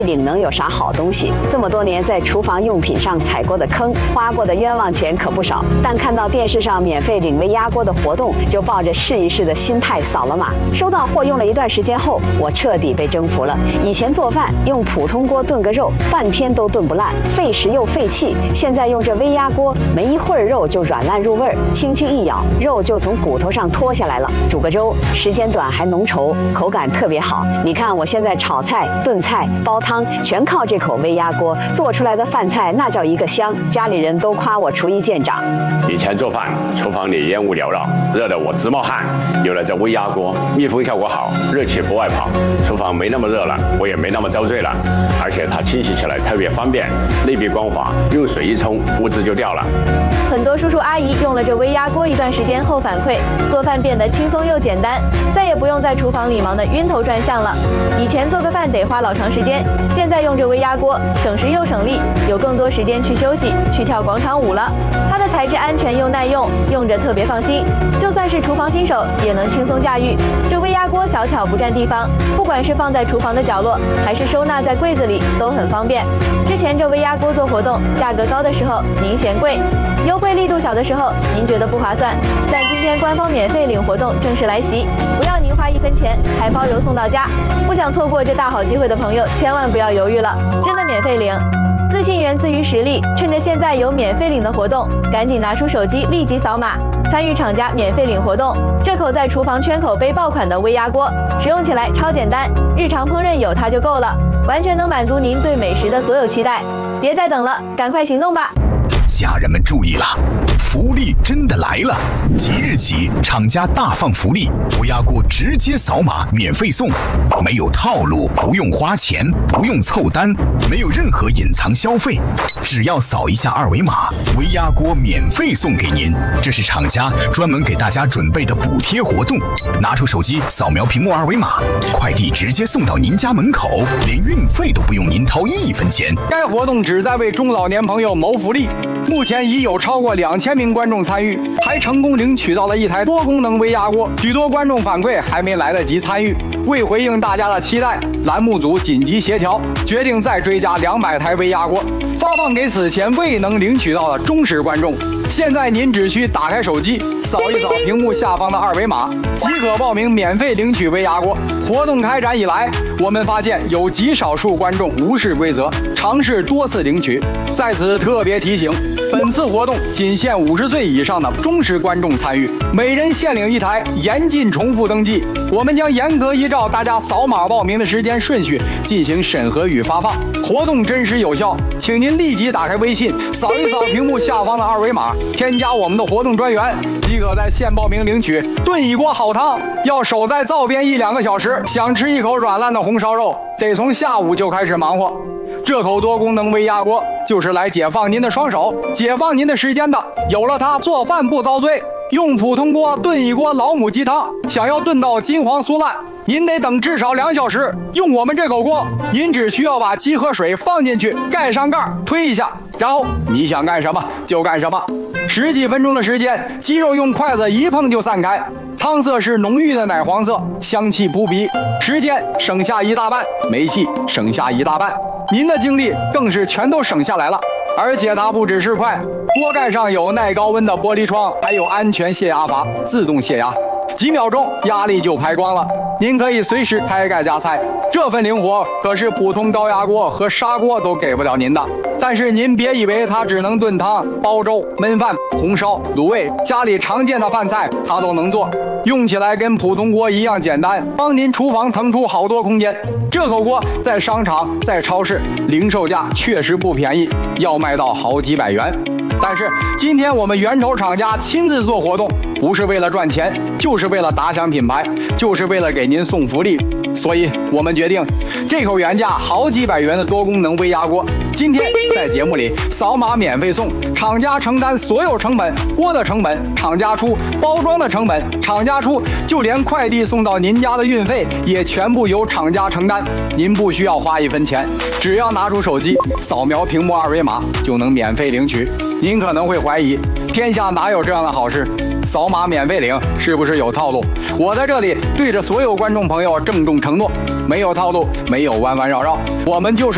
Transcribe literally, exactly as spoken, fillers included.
领能有啥好东西？这么多年在厨房用品上踩过的坑，花过的冤枉钱可不少。但看到电视上免费领微压锅的活动，就抱着试一试的心态扫了码。收到货用了一段时间后，我彻底被征服了。以前做饭用普通锅炖个肉，半天都炖不烂，费时又费气。现在用这微压锅，没一会儿肉就软烂入味儿，轻轻一咬，肉就从骨头上脱下来了。煮个粥，时间短还浓稠，口感特别好。你看我现在炒菜、炖菜、煲汤。全靠这口微压锅做出来的饭菜，那叫一个香，家里人都夸我厨艺见长。 以前做饭，厨房里烟雾缭绕，热得我直冒汗。有了这微压锅，密封效果好，热气不外跑，厨房没那么热了，我也没那么遭罪了。而且它清洗起来特别方便，内壁光滑，用水一冲，污渍就掉了。 很多叔叔阿姨用了这微压锅一段时间后反馈，做饭变得轻松又简单，再也不用在厨房里忙得晕头转向了。以前做个饭得花老长时间。现在用这微压锅，省时又省力，有更多时间去休息、去跳广场舞了。它的材质安全又耐用，用着特别放心，就算是厨房新手也能轻松驾驭。这微压锅小巧不占地方，不管是放在厨房的角落，还是收纳在柜子里，都很方便。之前这微压锅做活动，价格高的时候您嫌贵，优惠力度小的时候您觉得不划算，但今天官方免费领活动正式来袭，不要您花一分钱，还包邮送到家。不想错过这大好机会的朋友，千万不要犹豫了，真的免费领。自信源自于实力，趁着现在有免费领的活动，赶紧拿出手机立即扫码，参与厂家免费领活动。这口在厨房圈口杯爆款的微压锅，使用起来超简单，日常烹饪有它就够了，完全能满足您对美食的所有期待。别再等了，赶快行动吧！ 家人们注意了，福利真的来了！即日起，厂家大放福利，微压锅直接扫码免费送，没有套路，不用花钱，不用凑单，没有任何隐藏消费，只要扫一下二维码，微压锅免费送给您。这是厂家专门给大家准备的补贴活动，拿出手机扫描屏幕二维码，快递直接送到您家门口，连运费都不用您掏一分钱。 该活动旨在为中老年朋友谋福利。目前已有超过两千名观众参与，还成功领取到了一台多功能微压锅。许多观众反馈还没来得及参与，为回应大家的期待，栏目组紧急协调，决定再追加两百台微压锅，发放给此前未能领取到的忠实观众。现在您只需打开手机，扫一扫屏幕下方的二维码，即可报名免费领取微压锅。活动开展以来，我们发现有极少数观众无视规则，尝试多次领取。在此特别提醒，本次活动仅限五十岁以上的忠实观众参与，每人限领一台，严禁重复登记。我们将严格依照大家扫码报名的时间顺序进行审核与发放，活动真实有效，请您立即打开微信，扫一扫屏幕下方的二维码，添加我们的活动专员，即可在线报名领取炖一锅好汤。要守在灶边一两个小时，想吃一口软烂的红烧肉，得从下午就开始忙活。这口多功能微压锅就是来解放您的双手，解放您的时间的。有了它，做饭不遭罪。用普通锅炖一锅老母鸡汤，想要炖到金黄酥烂，您得等至少两小时。用我们这口锅，您只需要把鸡和水放进去，盖上盖，推一下，然后你想干什么就干什么。十几分钟的时间，鸡肉用筷子一碰就散开，汤色是浓郁的奶黄色，香气扑鼻。时间省下一大半，煤气省下一大半，您的精力更是全都省下来了。而且它不只是快，锅盖上有耐高温的玻璃窗，还有安全泄压阀，自动泄压，几秒钟压力就排光了。您可以随时开盖加菜，这份灵活可是普通高压锅和砂锅都给不了您的。但是您别以为它只能炖汤、煲粥、焖饭、红烧、卤味，家里常见的饭菜它都能做，用起来跟普通锅一样简单，帮您厨房腾出好多空间。这口锅在商场、在超市零售价确实不便宜，要卖到好几百元。但是今天我们源头厂家亲自做活动，不是为了赚钱，就是为了打响品牌，就是为了给您送福利。所以我们决定，这口原价好几百元的多功能微压锅，今天在节目里扫码免费送，厂家承担所有成本，锅的成本厂家出，包装的成本厂家出，就连快递送到您家的运费也全部由厂家承担。您不需要花一分钱，只要拿出手机扫描屏幕二维码就能免费领取。您可能会怀疑，天下哪有这样的好事？扫码免费领是不是有套路？我在这里对着所有观众朋友郑重承诺，没有套路，没有弯弯绕绕，我们就是